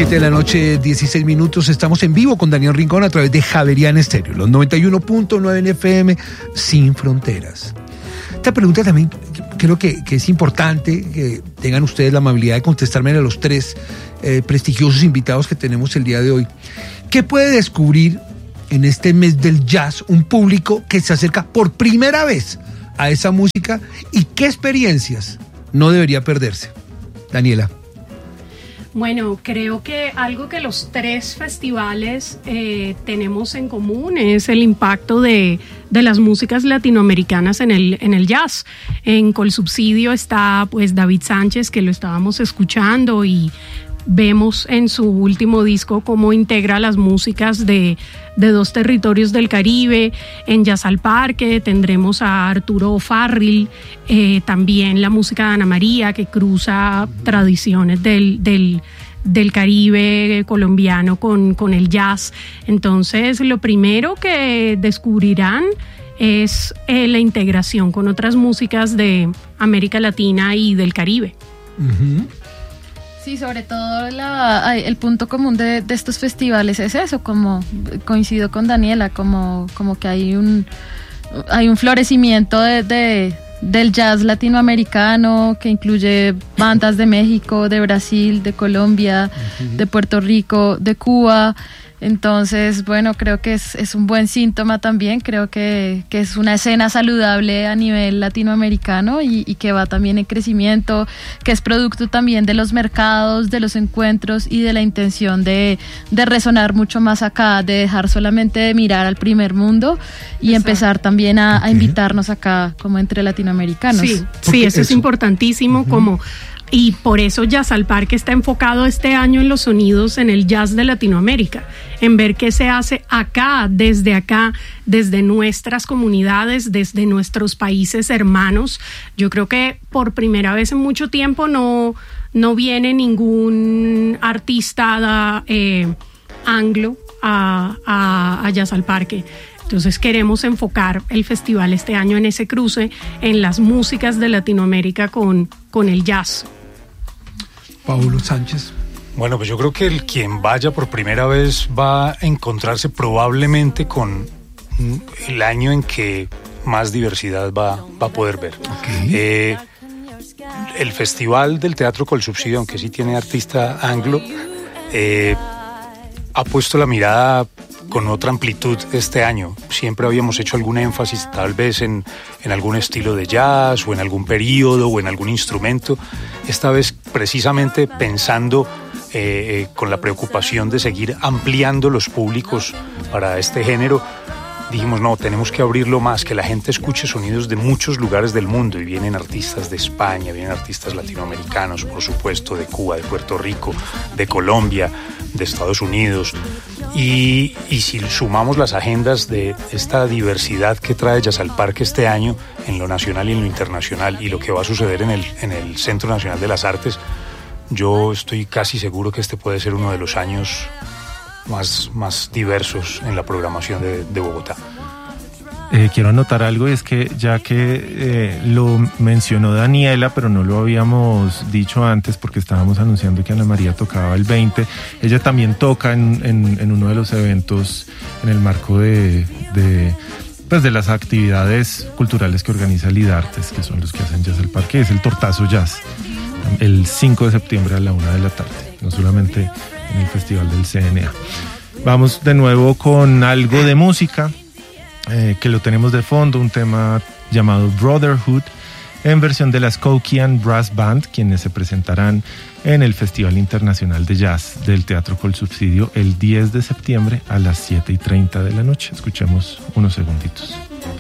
7 de la noche, 16 minutos. Estamos en vivo con Daniel Rincón a través de Javeriana Estéreo, los 91.9 en FM, sin fronteras. Esta pregunta también creo que es importante que tengan ustedes la amabilidad de contestarme a los tres prestigiosos invitados que tenemos el día de hoy. ¿Qué puede descubrir en este mes del jazz un público que se acerca por primera vez a esa música y qué experiencias no debería perderse? Daniela. Bueno, creo que algo que los tres festivales tenemos en común es el impacto de las músicas latinoamericanas en el jazz. En Colsubsidio está pues David Sánchez, que lo estábamos escuchando, y vemos en su último disco cómo integra las músicas de dos territorios del Caribe. En Jazz al Parque tendremos a Arturo Farril, también la música de Ana María, que cruza tradiciones del Caribe colombiano con el jazz. Entonces, lo primero que descubrirán es la integración con otras músicas de América Latina y del Caribe. Uh-huh. Sí, sobre todo el punto común de estos festivales es eso, como coincido con Daniela, como que hay un florecimiento del jazz latinoamericano que incluye bandas de México, de Brasil, de Colombia, uh-huh, de Puerto Rico, de Cuba. Entonces, bueno, creo que es un buen síntoma también. Creo que es una escena saludable a nivel latinoamericano y que va también en crecimiento, que es producto también de los mercados, de los encuentros y de la intención de resonar mucho más acá, de dejar solamente de mirar al primer mundo y empezar también a invitarnos acá como entre latinoamericanos. Sí, eso es importantísimo, uh-huh. Y por eso Jazz al Parque está enfocado este año en los sonidos, en el jazz de Latinoamérica, en ver qué se hace acá, desde nuestras comunidades, desde nuestros países hermanos. Yo creo que por primera vez en mucho tiempo no viene ningún artista anglo a Jazz al Parque. Entonces queremos enfocar el festival este año en ese cruce, en las músicas de Latinoamérica con el jazz. Paulo Sánchez. Bueno, pues yo creo que quien vaya por primera vez va a encontrarse probablemente con el año en que más diversidad va a poder ver. Okay. El Festival del Teatro Colsubsidio, aunque sí tiene artista anglo, ha puesto la mirada con otra amplitud este año. Siempre habíamos hecho algún énfasis tal vez en algún estilo de jazz o en algún periodo o en algún instrumento. Esta vez precisamente pensando con la preocupación de seguir ampliando los públicos para este género, dijimos no, tenemos que abrirlo más, que la gente escuche sonidos de muchos lugares del mundo, y vienen artistas de España, vienen artistas latinoamericanos, por supuesto, de Cuba, de Puerto Rico, de Colombia, de Estados Unidos. Y si sumamos las agendas de esta diversidad que trae Jazz al Parque este año en lo nacional y en lo internacional, y lo que va a suceder en el Centro Nacional de las Artes, yo estoy casi seguro que este puede ser uno de los años más diversos en la programación de Bogotá. Quiero anotar algo, y es que ya que lo mencionó Daniela, pero no lo habíamos dicho antes porque estábamos anunciando que Ana María tocaba el 20, ella también toca en uno de los eventos en el marco de las actividades culturales que organiza Lidartes, que son los que hacen Jazz al Parque, es el Tortazo Jazz, el 5 de septiembre a la 1 de la tarde, no solamente en el Festival del CNA. Vamos de nuevo con algo de música, que lo tenemos de fondo, un tema llamado Brotherhood, en versión de la Skokian Brass Band, quienes se presentarán en el Festival Internacional de Jazz del Teatro Colsubsidio el 10 de septiembre a las 7:30 de la noche. Escuchemos unos segunditos.